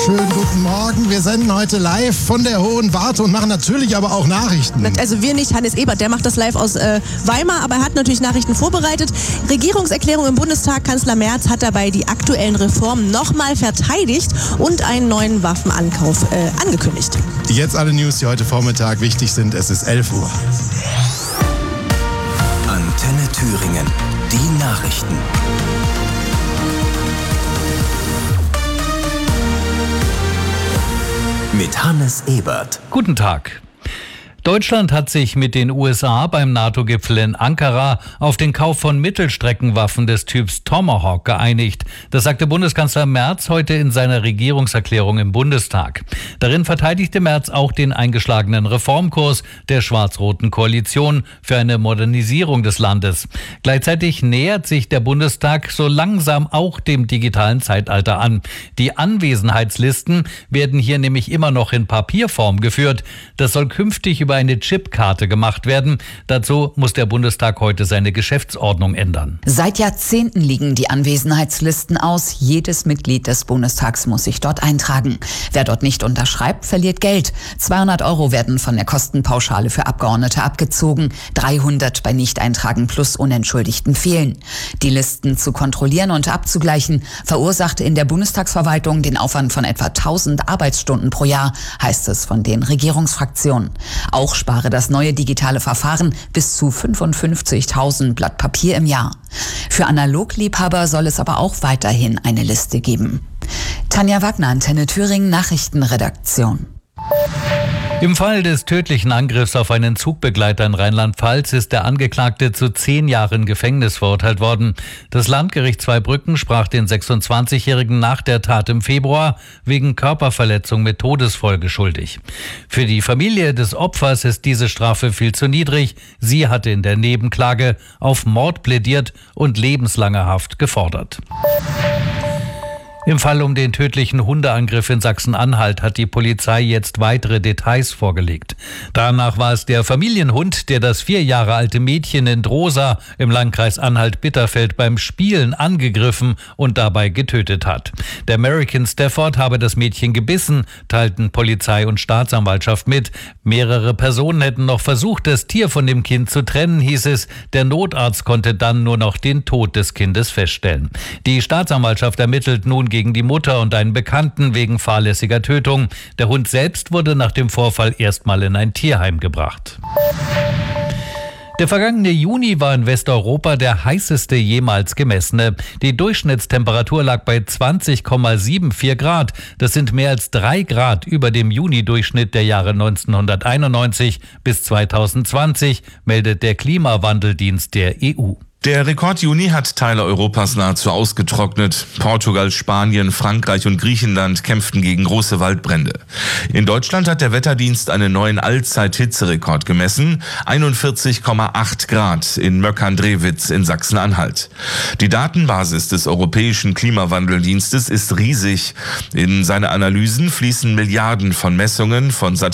Schönen guten Morgen. Wir senden heute live von der Hohen Warte und machen natürlich aber auch Nachrichten. Also wir nicht, Hannes Ebert, der macht das live aus Weimar, aber er hat natürlich Nachrichten vorbereitet. Regierungserklärung im Bundestag, Kanzler Merz hat dabei die aktuellen Reformen nochmal verteidigt und einen neuen Waffenankauf angekündigt. Jetzt alle News, die heute Vormittag wichtig sind. Es ist 11 Uhr. Antenne Thüringen, die Nachrichten. Mit Hannes Ebert. Guten Tag. Deutschland hat sich mit den USA beim NATO-Gipfel in Ankara auf den Kauf von Mittelstreckenwaffen des Typs Tomahawk geeinigt. Das sagte Bundeskanzler Merz heute in seiner Regierungserklärung im Bundestag. Darin verteidigte Merz auch den eingeschlagenen Reformkurs der schwarz-roten Koalition für eine Modernisierung des Landes. Gleichzeitig nähert sich der Bundestag so langsam auch dem digitalen Zeitalter an. Die Anwesenheitslisten werden hier nämlich immer noch in Papierform geführt. Das soll künftig über eine Chipkarte gemacht werden. Dazu muss der Bundestag heute seine Geschäftsordnung ändern. Seit Jahrzehnten liegen die Anwesenheitslisten aus. Jedes Mitglied des Bundestags muss sich dort eintragen. Wer dort nicht unterschreibt, verliert Geld. 200 € werden von der Kostenpauschale für Abgeordnete abgezogen. 300 bei Nicht-Eintragen plus unentschuldigten Fehlen. Die Listen zu kontrollieren und abzugleichen verursachte in der Bundestagsverwaltung den Aufwand von etwa 1000 Arbeitsstunden pro Jahr, heißt es von den Regierungsfraktionen. Auch spare das neue digitale Verfahren bis zu 55.000 Blatt Papier im Jahr. Für Analogliebhaber soll es aber auch weiterhin eine Liste geben. Tanja Wagner, Antenne Thüringen, Nachrichtenredaktion. Im Fall des tödlichen Angriffs auf einen Zugbegleiter in Rheinland-Pfalz ist der Angeklagte zu 10 Jahren Gefängnis verurteilt worden. Das Landgericht Zweibrücken sprach den 26-Jährigen nach der Tat im Februar wegen Körperverletzung mit Todesfolge schuldig. Für die Familie des Opfers ist diese Strafe viel zu niedrig. Sie hatte in der Nebenklage auf Mord plädiert und lebenslange Haft gefordert. Im Fall um den tödlichen Hundeangriff in Sachsen-Anhalt hat die Polizei jetzt weitere Details vorgelegt. Danach war es der Familienhund, der das 4 Jahre alte Mädchen in Drosa im Landkreis Anhalt-Bitterfeld beim Spielen angegriffen und dabei getötet hat. Der American Stafford habe das Mädchen gebissen, teilten Polizei und Staatsanwaltschaft mit. Mehrere Personen hätten noch versucht, das Tier von dem Kind zu trennen, hieß es. Der Notarzt konnte dann nur noch den Tod des Kindes feststellen. Die Staatsanwaltschaft ermittelt nun gegen die Mutter und einen Bekannten wegen fahrlässiger Tötung. Der Hund selbst wurde nach dem Vorfall erstmal in ein Tierheim gebracht. Der vergangene Juni war in Westeuropa der heißeste jemals gemessene. Die Durchschnittstemperatur lag bei 20,74 Grad. Das sind mehr als 3 Grad über dem Juni-Durchschnitt der Jahre 1991 bis 2020, meldet der Klimawandeldienst der EU. Der Rekord-Juni hat Teile Europas nahezu ausgetrocknet. Portugal, Spanien, Frankreich und Griechenland kämpften gegen große Waldbrände. In Deutschland hat der Wetterdienst einen neuen Allzeit-Hitzerekord gemessen. 41,8 Grad in Möckern-Drewitz in Sachsen-Anhalt. Die Datenbasis des Europäischen Klimawandeldienstes ist riesig. In seine Analysen fließen Milliarden von Messungen von